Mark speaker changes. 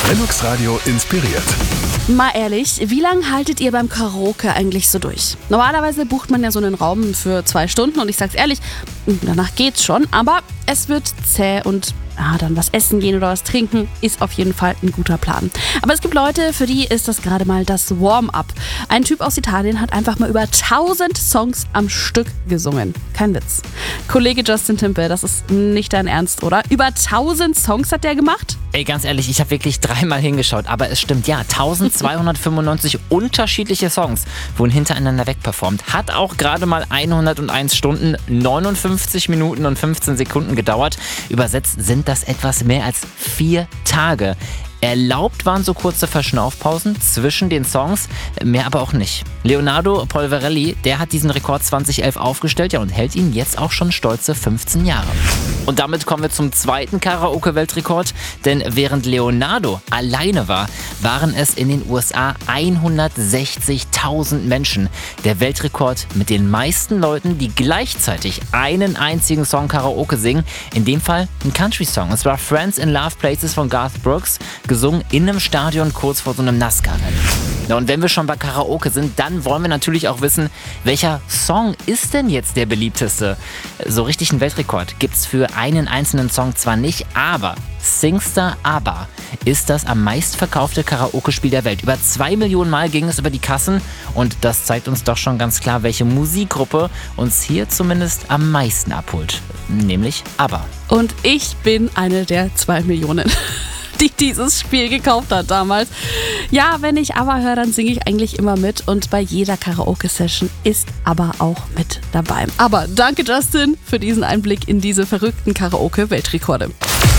Speaker 1: Lennox Radio inspiriert.
Speaker 2: Mal ehrlich, wie lange haltet ihr beim Karaoke eigentlich so durch? Normalerweise bucht man ja so einen Raum für 2 Stunden und ich sag's ehrlich, danach geht's schon, aber es wird zäh und dann was essen gehen oder was trinken ist auf jeden Fall ein guter Plan. Aber es gibt Leute, für die ist das gerade mal das Warm-up. Ein Typ aus Italien hat einfach mal über 1000 Songs am Stück gesungen. Kein Witz. Kollege Justin Timpe, das ist nicht dein Ernst, oder? Über 1000 Songs hat der gemacht?
Speaker 3: Ey, ganz ehrlich, ich habe wirklich 3-mal hingeschaut, aber es stimmt, ja, 1295 unterschiedliche Songs wurden hintereinander wegperformt. Hat auch gerade mal 101 Stunden, 59 Minuten und 15 Sekunden gedauert. Übersetzt sind das etwas mehr als 4 Tage. Erlaubt waren so kurze Verschnaufpausen zwischen den Songs, mehr aber auch nicht. Leonardo Polverelli, der hat diesen Rekord 2011 aufgestellt, und hält ihn jetzt auch schon stolze 15 Jahre. Und damit kommen wir zum zweiten Karaoke-Weltrekord, denn während Leonardo alleine war, waren es in den USA 160.000 Menschen. Der Weltrekord mit den meisten Leuten, die gleichzeitig einen einzigen Song Karaoke singen, in dem Fall ein Country-Song. Es war Friends in Love Places von Garth Brooks, gesungen in einem Stadion kurz vor so einem NASCAR-Rennen. Ja, und wenn wir schon bei Karaoke sind, dann wollen wir natürlich auch wissen, welcher Song ist denn jetzt der beliebteste? So richtig einen Weltrekord gibt's für einen einzelnen Song zwar nicht, aber Singstar ABBA ist das am meistverkaufte Karaoke-Spiel der Welt. Über 2 Millionen Mal ging es über die Kassen und das zeigt uns doch schon ganz klar, welche Musikgruppe uns hier zumindest am meisten abholt, nämlich ABBA.
Speaker 2: Und ich bin eine der 2 Millionen. Die dieses Spiel gekauft hat damals. Ja, wenn ich ABBA höre, dann singe ich eigentlich immer mit und bei jeder Karaoke-Session ist ABBA auch mit dabei. Aber danke Justin für diesen Einblick in diese verrückten Karaoke-Weltrekorde.